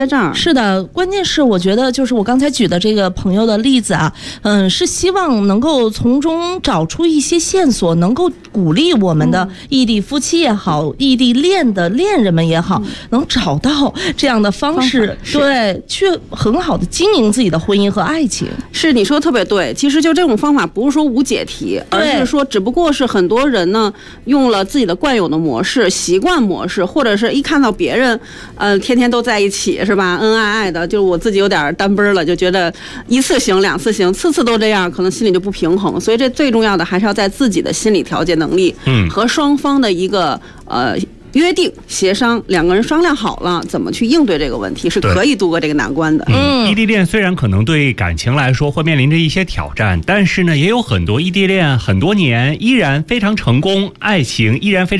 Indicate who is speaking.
Speaker 1: 这儿。
Speaker 2: 是的，关键是我觉得就是我刚才举的这个朋友的例子啊，是希望能够从中找出一些线索，能够鼓励我们的异地夫妻也好，异地恋的恋人们也好，能找到这样的方式，对，去很好的经营自己的婚姻和爱情。
Speaker 1: 是，你说的特别对。其实就这种方法不是说无解题，而是说只不过是很多人呢用了自己的惯有的模式、习惯模式，或者是一看到别人，天天都在一起，是吧？恩爱爱的，就我自己有点单奔了，就觉得一次行两次行，次次都这样，可能心里就不平衡。所以这最重要的还是要在自己的心理调节能力，和双方的一个约定协商，两个人商量好了怎么去应对这个问题，是可以度过这个难关的。
Speaker 3: 异地恋虽然可能对感情来说会面临着一些挑战，但是呢，也有很多异地恋很多年依然非常成功，爱情依然非常